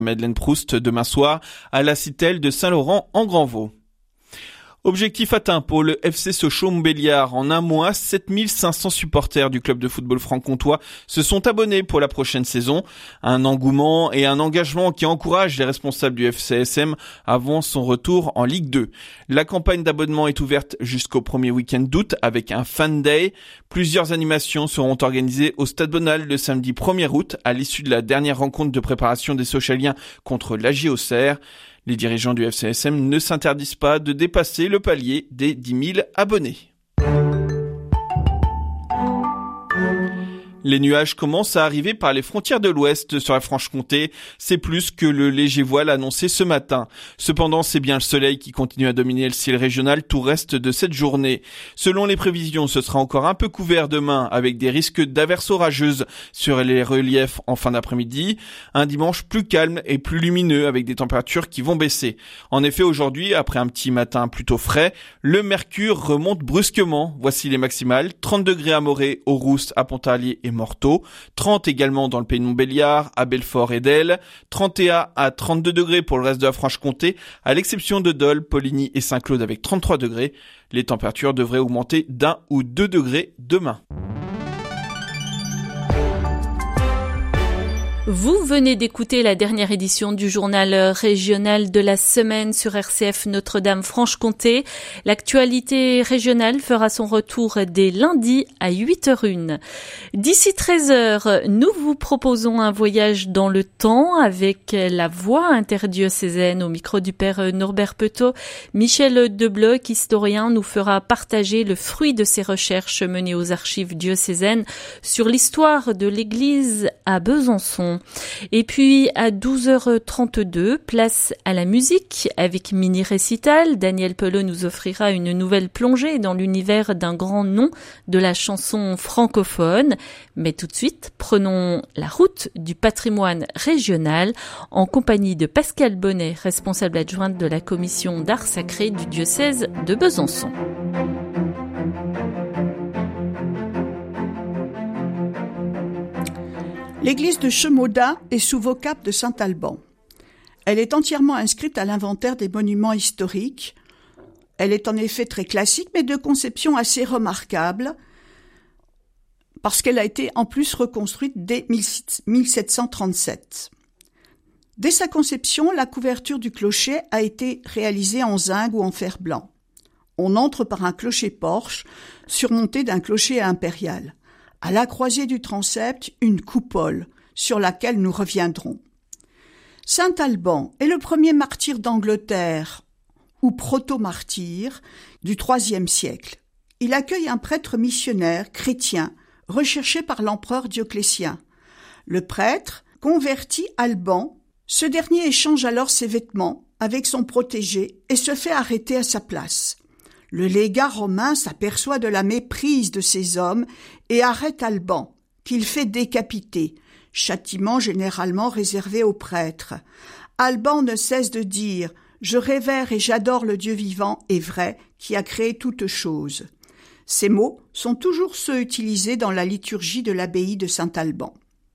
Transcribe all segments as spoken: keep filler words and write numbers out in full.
Madeleine Proust demain soir à la Citelle de Saint-Laurent-en-Grandvaux. Objectif atteint pour le F C Sochaux-Montbéliard. En un mois, sept mille cinq cents supporters du club de football franc-comtois se sont abonnés pour la prochaine saison. Un engouement et un engagement qui encouragent les responsables du F C S M avant son retour en Ligue deux. La campagne d'abonnement est ouverte jusqu'au premier week-end d'août avec un Fan Day. Plusieurs animations seront organisées au Stade Bonal le samedi premier août à l'issue de la dernière rencontre de préparation des Sochaliens contre l'A J Auxerre. Les dirigeants du F C S M ne s'interdisent pas de dépasser le palier des dix mille abonnés. Les nuages commencent à arriver par les frontières de l'Ouest sur la Franche-Comté. C'est plus que le léger voile annoncé ce matin. Cependant, c'est bien le soleil qui continue à dominer le ciel régional tout reste de cette journée. Selon les prévisions, ce sera encore un peu couvert demain avec des risques d'averses orageuses sur les reliefs en fin d'après-midi. Un dimanche plus calme et plus lumineux avec des températures qui vont baisser. En effet, aujourd'hui, après un petit matin plutôt frais, le mercure remonte brusquement. Voici les maximales. trente degrés à Morée, aux Rousses, à Pontarlier et Morteau, trente également dans le pays de Montbéliard, à Belfort et Delle, trente et un à trente-deux degrés pour le reste de la Franche-Comté, à l'exception de Dole, Poligny et Saint-Claude avec trente-trois degrés. Les températures devraient augmenter d'un ou deux degrés demain. Vous venez d'écouter la dernière édition du journal régional de la semaine sur R C F Notre-Dame-Franche-Comté. L'actualité régionale fera son retour dès lundi à huit heures une. D'ici treize heures, nous vous proposons un voyage dans le temps avec la voix interdiocésaine au micro du père Norbert Petot. Michel Debloc, historien, nous fera partager le fruit de ses recherches menées aux archives diocésaines sur l'histoire de l'église à Besançon. Et puis à douze heures trente-deux, place à la musique avec Mini Récital. Daniel Pelot nous offrira une nouvelle plongée dans l'univers d'un grand nom de la chanson francophone. Mais tout de suite, prenons la route du patrimoine régional en compagnie de Pascal Bonnet, responsable adjointe de la commission d'art sacré du diocèse de Besançon. L'église de Chemaudin est sous vocable de Saint-Alban. Elle est entièrement inscrite à l'inventaire des monuments historiques. Elle est en effet très classique, mais de conception assez remarquable, parce qu'elle a été en plus reconstruite dès mille sept cent trente-sept. Dès sa conception, la couverture du clocher a été réalisée en zinc ou en fer blanc. On entre par un clocher-porche surmonté d'un clocher impérial. À la croisée du transept, une coupole, sur laquelle nous reviendrons. Saint Alban est le premier martyr d'Angleterre, ou proto-martyr, du troisième siècle. Il accueille un prêtre missionnaire chrétien, recherché par l'empereur Dioclétien. Le prêtre convertit Alban. Ce dernier échange alors ses vêtements avec son protégé et se fait arrêter à sa place. Le légat romain s'aperçoit de la méprise de ces hommes et arrête Alban, qu'il fait décapiter, châtiment généralement réservé aux prêtres. Alban ne cesse de dire « Je révère et j'adore le Dieu vivant et vrai qui a créé toutes choses ». Ces mots sont toujours ceux utilisés dans la liturgie de l'abbaye de Saint-Alban.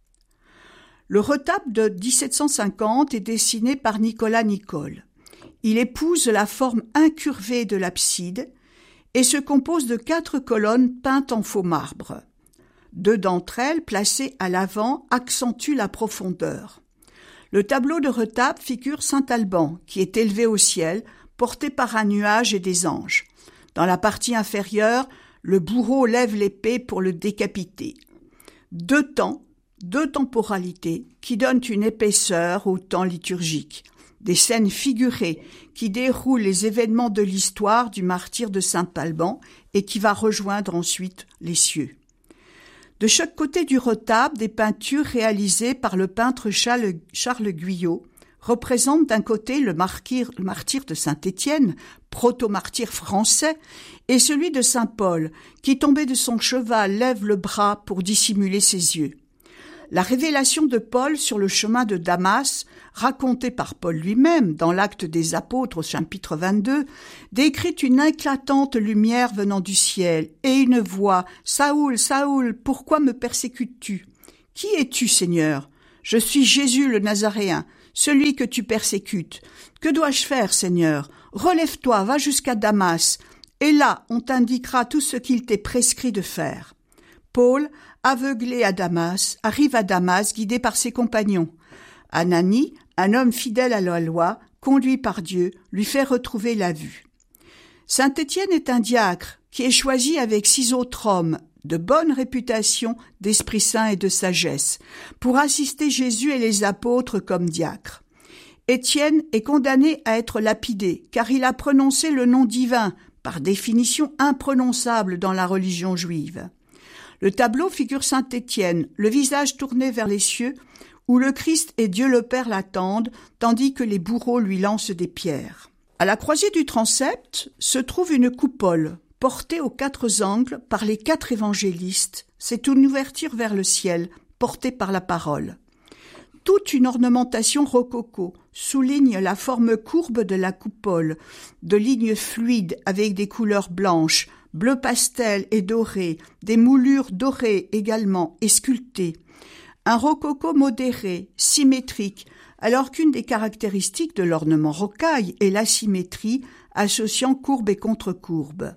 Le retable de dix-sept cent cinquante est dessiné par Nicolas Nicole. Il épouse la forme incurvée de l'abside et se compose de quatre colonnes peintes en faux marbre. Deux d'entre elles, placées à l'avant, accentuent la profondeur. Le tableau de retable figure saint Alban, qui est élevé au ciel, porté par un nuage et des anges. Dans la partie inférieure, le bourreau lève l'épée pour le décapiter. Deux temps, deux temporalités, qui donnent une épaisseur au temps liturgique. Des scènes figurées qui déroulent les événements de l'histoire du martyre de Saint-Alban et qui va rejoindre ensuite les cieux. De chaque côté du retable, des peintures réalisées par le peintre Charles, Charles Guyot représentent d'un côté le martyr, le martyr de Saint-Étienne, proto-martyr français, et celui de Saint-Paul, qui tombé de son cheval lève le bras pour dissimuler ses yeux. La révélation de Paul sur le chemin de Damas, racontée par Paul lui-même dans l'Acte des Apôtres au chapitre vingt-deux, décrit une éclatante lumière venant du ciel et une voix « Saoul, Saoul, pourquoi me persécutes-tu ? Qui es-tu, Seigneur ? Je suis Jésus le Nazaréen, celui que tu persécutes. Que dois-je faire, Seigneur? Relève-toi, va jusqu'à Damas, et là on t'indiquera tout ce qu'il t'est prescrit de faire. Paul, aveuglé à Damas, arrive à Damas guidé par ses compagnons. Ananie, un homme fidèle à la loi, conduit par Dieu, lui fait retrouver la vue. Saint Étienne est un diacre qui est choisi avec six autres hommes de bonne réputation, d'Esprit Saint et de sagesse, pour assister Jésus et les apôtres comme diacres. Étienne est condamné à être lapidé, car il a prononcé le nom divin, par définition imprononçable dans la religion juive. Le tableau figure saint Étienne, le visage tourné vers les cieux, où le Christ et Dieu le Père l'attendent, tandis que les bourreaux lui lancent des pierres. À la croisée du transept se trouve une coupole, portée aux quatre angles par les quatre évangélistes. C'est une ouverture vers le ciel, portée par la parole. Toute une ornementation rococo souligne la forme courbe de la coupole, de lignes fluides avec des couleurs blanches, bleu pastel et doré, des moulures dorées également et sculptées. Un rococo modéré, symétrique, alors qu'une des caractéristiques de l'ornement rocaille est l'asymétrie, associant courbe et contre-courbe.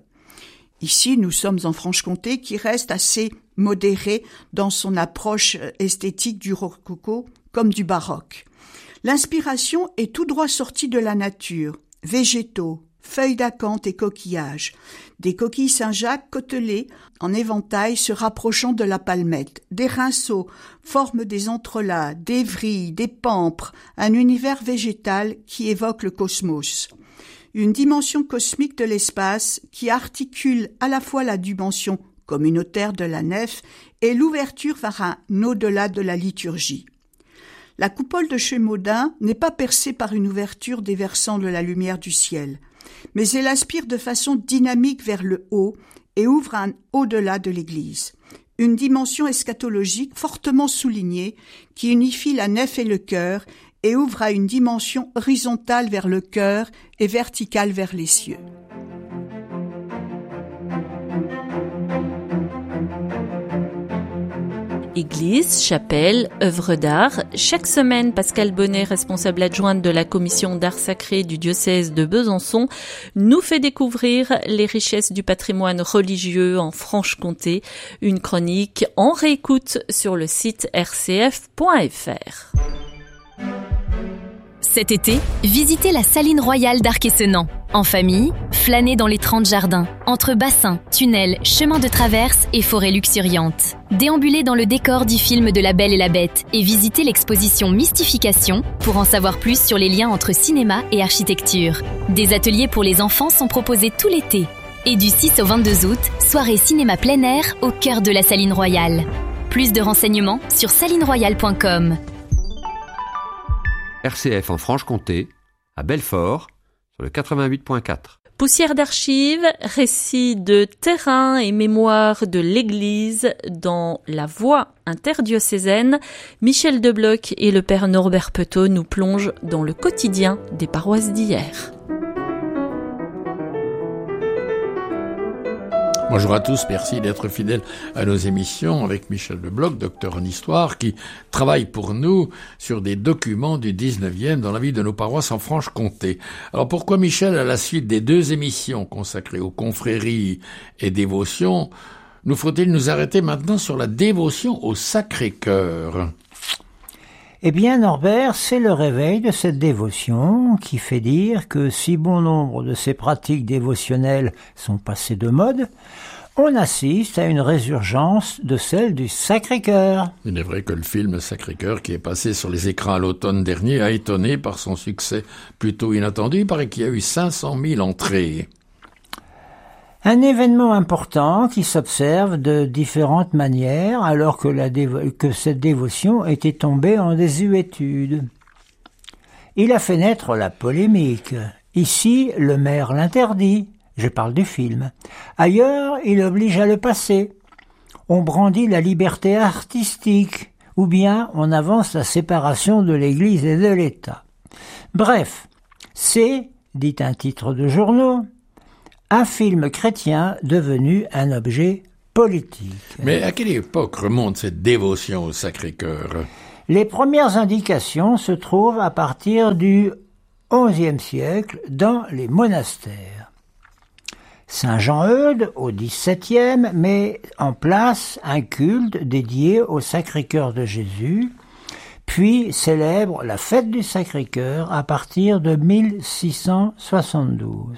Ici, nous sommes en Franche-Comté qui reste assez modéré dans son approche esthétique du rococo comme du baroque. L'inspiration est tout droit sortie de la nature, végétaux, feuilles d'acanthe et coquillages, des coquilles Saint-Jacques côtelées en éventail se rapprochant de la palmette, des rinceaux forment des entrelacs, des vrilles, des pampres, un univers végétal qui évoque le cosmos. Une dimension cosmique de l'espace qui articule à la fois la dimension communautaire de la nef et l'ouverture vers un au-delà de la liturgie. La coupole de Chemaudin n'est pas percée par une ouverture déversant de la lumière du ciel, mais elle aspire de façon dynamique vers le haut et ouvre un au-delà de l'Église. Une dimension eschatologique fortement soulignée qui unifie la nef et le chœur et ouvre à une dimension horizontale vers le cœur et verticale vers les cieux. Église, chapelle, œuvres d'art. Chaque semaine, Pascal Bonnet, responsable adjointe de la commission d'art sacré du diocèse de Besançon, nous fait découvrir les richesses du patrimoine religieux en Franche-Comté. Une chronique en réécoute sur le site r c f point f r. Cet été, visitez la Saline Royale d'Arc-et-Senans. En famille, flânez dans les trente jardins, entre bassins, tunnels, chemins de traverse et forêts luxuriantes. Déambulez dans le décor du film de La Belle et la Bête et visitez l'exposition Mystification pour en savoir plus sur les liens entre cinéma et architecture. Des ateliers pour les enfants sont proposés tout l'été. Et du six au vingt-deux août, soirée cinéma plein air au cœur de la Saline Royale. Plus de renseignements sur saline royale point com. R C F en Franche-Comté, à Belfort, sur le quatre-vingt-huit point quatre. Poussière d'archives, récits de terrain et mémoire de l'Église dans la voix interdiocésaine. Michel Debloc et le père Norbert Petot nous plongent dans le quotidien des paroisses d'hier. Bonjour à tous, merci d'être fidèles à nos émissions avec Michel Debloc, docteur en histoire, qui travaille pour nous sur des documents du dix-neuvième dans la vie de nos paroisses en Franche-Comté. Alors pourquoi Michel, à la suite des deux émissions consacrées aux confréries et dévotions, nous faut-il nous arrêter maintenant sur la dévotion au Sacré-Cœur ? Eh bien, Norbert, c'est le réveil de cette dévotion qui fait dire que si bon nombre de ces pratiques dévotionnelles sont passées de mode, on assiste à une résurgence de celle du Sacré-Cœur. Il est vrai que le film Sacré-Cœur, qui est passé sur les écrans à l'automne dernier, a étonné par son succès plutôt inattendu. Il paraît qu'il y a eu cinq cent mille entrées. Un événement important qui s'observe de différentes manières alors que, la dévo- que cette dévotion était tombée en désuétude. Il a fait naître la polémique. Ici, le maire l'interdit. Je parle du film. Ailleurs, il oblige à le passer. On brandit la liberté artistique, ou bien on avance la séparation de l'Église et de l'État. Bref, c'est, dit un titre de journaux, un film chrétien devenu un objet politique. Mais à quelle époque remonte cette dévotion au Sacré-Cœur ? Les premières indications se trouvent à partir du onzième siècle dans les monastères. Saint Jean-Eudes, au dix-septième, met en place un culte dédié au Sacré-Cœur de Jésus, puis célèbre la fête du Sacré-Cœur à partir de mille six cent soixante-douze.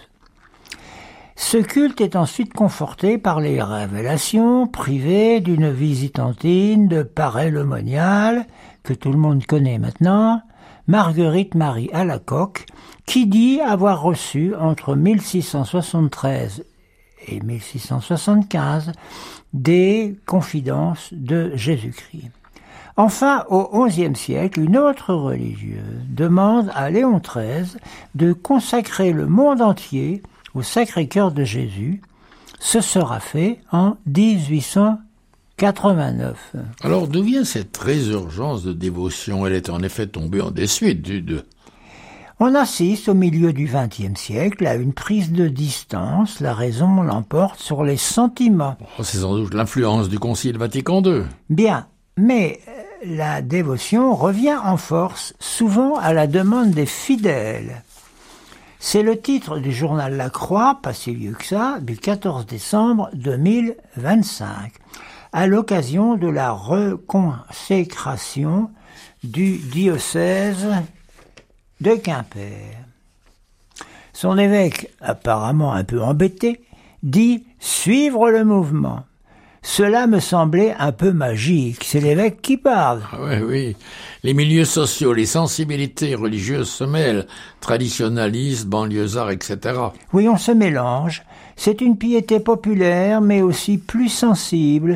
Ce culte est ensuite conforté par les révélations privées d'une visitantine de Paray-le-Monial, que tout le monde connaît maintenant, Marguerite Marie Alacoque, qui dit avoir reçu entre mille six cent soixante-treize et mille six cent soixante-quinze des confidences de Jésus-Christ. Enfin, au onzième siècle, une autre religieuse demande à Léon treize de consacrer le monde entier au Sacré-Cœur de Jésus. Ce sera fait en dix-huit cent quatre-vingt-neuf. Alors, d'où vient cette résurgence de dévotion? Elle est en effet tombée en désuétude du deux. On assiste au milieu du vingtième siècle à une prise de distance. La raison l'emporte sur les sentiments. Oh, c'est sans doute l'influence du Concile Vatican deux. Bien, mais la dévotion revient en force, souvent à la demande des fidèles. C'est le titre du journal La Croix, pas si vieux que ça, du quatorze décembre deux mille vingt-cinq, à l'occasion de la reconsécration du diocèse de Quimper. Son évêque, apparemment un peu embêté, dit « suivre le mouvement ». Cela me semblait un peu magique. C'est l'évêque qui parle. Ah oui, oui. Les milieux sociaux, les sensibilités religieuses se mêlent. Traditionnalistes, banlieusards, et cetera. Oui, on se mélange. C'est une piété populaire, mais aussi plus sensible.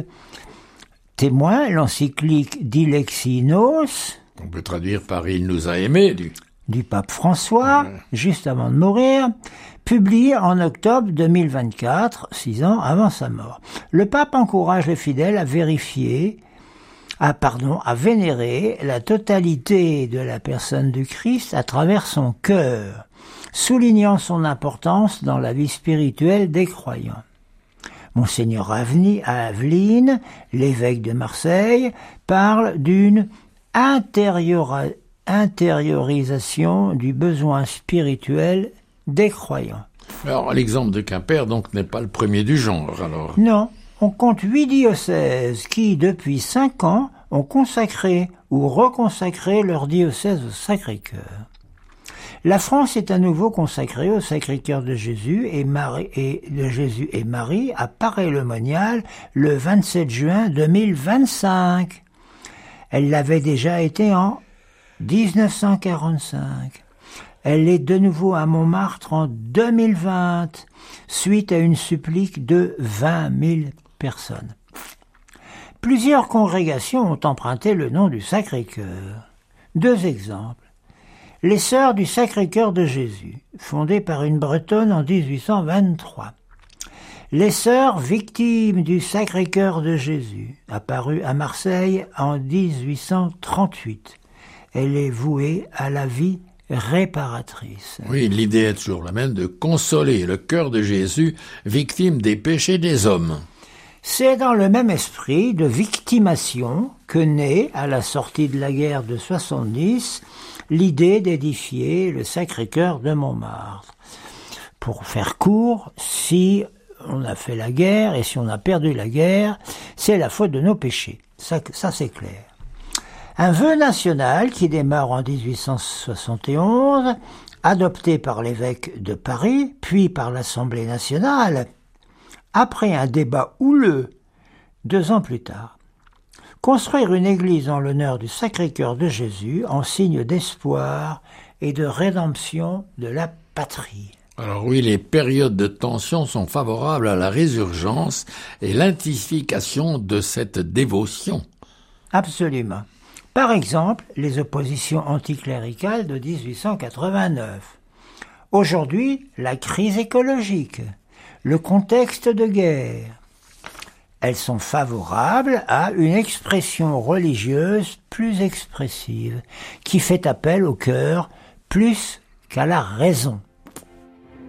Témoin, l'encyclique Dilexinos, on peut traduire par « Il nous a aimés » du... du pape François, ouais. Juste avant de mourir, publié en octobre deux mille vingt-quatre, six ans avant sa mort. Le pape encourage les fidèles à vérifier, à, pardon, à vénérer la totalité de la personne du Christ à travers son cœur, soulignant son importance dans la vie spirituelle des croyants. Monseigneur Aveline, l'évêque de Marseille, parle d'une intériorisation intériorisation du besoin spirituel des croyants. Alors, l'exemple de Quimper, donc, n'est pas le premier du genre, alors? Non, on compte huit diocèses qui, depuis cinq ans, ont consacré ou reconsacré leur diocèse au Sacré-Cœur. La France est à nouveau consacrée au Sacré-Cœur de Jésus et Marie, et de Jésus et Marie à Paray-le-Monial le vingt-sept juin deux mille vingt-cinq. Elle l'avait déjà été en dix-neuf cent quarante-cinq. Elle est de nouveau à Montmartre en deux mille vingt, suite à une supplique de vingt mille personnes. Plusieurs congrégations ont emprunté le nom du Sacré-Cœur. Deux exemples. Les Sœurs du Sacré-Cœur de Jésus, fondées par une Bretonne en dix-huit cent vingt-trois. Les Sœurs victimes du Sacré-Cœur de Jésus, apparues à Marseille en dix-huit cent trente-huit. Elle est vouée à la vie réparatrice. Oui, l'idée est toujours la même, de consoler le cœur de Jésus, victime des péchés des hommes. C'est dans le même esprit de victimation que naît, à la sortie de la guerre de soixante-dix, l'idée d'édifier le Sacré-Cœur de Montmartre. Pour faire court, si on a fait la guerre et si on a perdu la guerre, c'est la faute de nos péchés. Ça, ça c'est clair. Un vœu national qui démarre en dix-huit cent soixante et onze, adopté par l'évêque de Paris, puis par l'Assemblée nationale, après un débat houleux, deux ans plus tard. Construire une église en l'honneur du Sacré-Cœur de Jésus en signe d'espoir et de rédemption de la patrie. Alors oui, les périodes de tension sont favorables à la résurgence et l'intensification de cette dévotion. Absolument. Par exemple, les oppositions anticléricales de dix-huit cent quatre-vingt-neuf. Aujourd'hui, la crise écologique, le contexte de guerre. Elles sont favorables à une expression religieuse plus expressive, qui fait appel au cœur plus qu'à la raison.